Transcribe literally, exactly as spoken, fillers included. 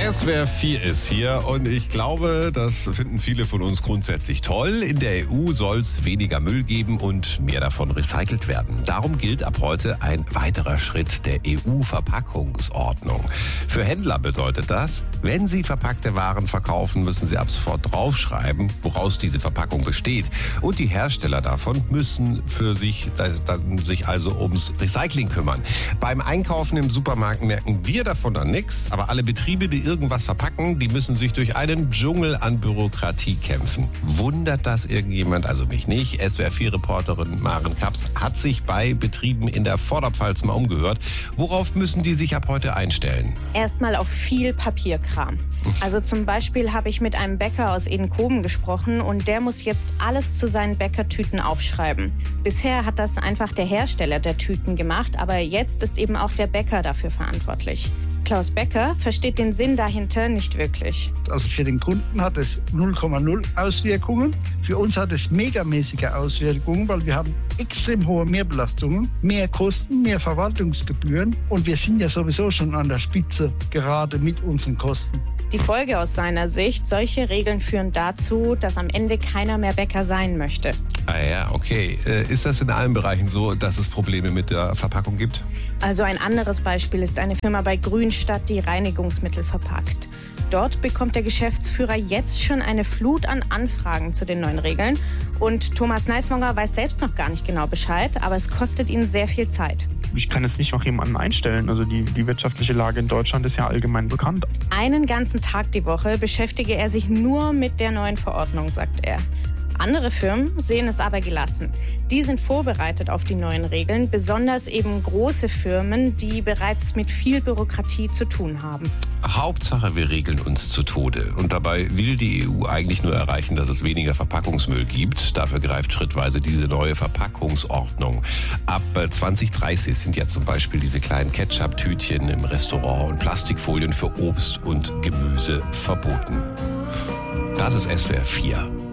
S W R vier ist hier und ich glaube, das finden viele von uns grundsätzlich toll. In der E U soll es weniger Müll geben und mehr davon recycelt werden. Darum gilt ab heute ein weiterer Schritt der E U-Verpackungsordnung. Für Händler bedeutet das, wenn sie verpackte Waren verkaufen, müssen sie ab sofort draufschreiben, woraus diese Verpackung besteht. Und die Hersteller davon müssen für sich, dann sich also ums Recycling kümmern. Beim Einkaufen im Supermarkt merken wir davon dann nichts, aber alle Betriebe, die irgendwas verpacken, die müssen sich durch einen Dschungel an Bürokratie kämpfen. Wundert das irgendjemand? Also mich nicht. S W R vier Reporterin Maren Kaps hat sich bei Betrieben in der Vorderpfalz mal umgehört. Worauf müssen die sich ab heute einstellen? Erstmal auf viel Papierkram. Also zum Beispiel habe ich mit einem Bäcker aus Edenkoben gesprochen und der muss jetzt alles zu seinen Bäckertüten aufschreiben. Bisher hat das einfach der Hersteller der Tüten gemacht, aber jetzt ist eben auch der Bäcker dafür verantwortlich. Klaus Becker versteht den Sinn dahinter nicht wirklich. Also für den Kunden hat es null Komma null Auswirkungen. Für uns hat es megamäßige Auswirkungen, weil wir haben extrem hohe Mehrbelastungen, mehr Kosten, mehr Verwaltungsgebühren und wir sind ja sowieso schon an der Spitze gerade mit unseren Kosten. Die Folge aus seiner Sicht, solche Regeln führen dazu, dass am Ende keiner mehr Bäcker sein möchte. Ah ja, okay. Ist das in allen Bereichen so, dass es Probleme mit der Verpackung gibt? Also ein anderes Beispiel ist eine Firma bei Grünstadt, die Reinigungsmittel verpackt. Dort bekommt der Geschäftsführer jetzt schon eine Flut an Anfragen zu den neuen Regeln. Und Thomas Neiswanger weiß selbst noch gar nicht genau Bescheid, aber es kostet ihn sehr viel Zeit. Ich kann jetzt nicht noch jemanden einstellen. Also die, die wirtschaftliche Lage in Deutschland ist ja allgemein bekannt. Einen ganzen Tag die Woche beschäftige er sich nur mit der neuen Verordnung, sagt er. Andere Firmen sehen es aber gelassen. Die sind vorbereitet auf die neuen Regeln, besonders eben große Firmen, die bereits mit viel Bürokratie zu tun haben. Hauptsache, wir regeln uns zu Tode. Und dabei will die E U eigentlich nur erreichen, dass es weniger Verpackungsmüll gibt. Dafür greift schrittweise diese neue Verpackungsordnung. Ab zwanzig dreißig sind ja zum Beispiel diese kleinen Ketchup-Tütchen im Restaurant und Plastikfolien für Obst und Gemüse verboten. Das ist S W R vier.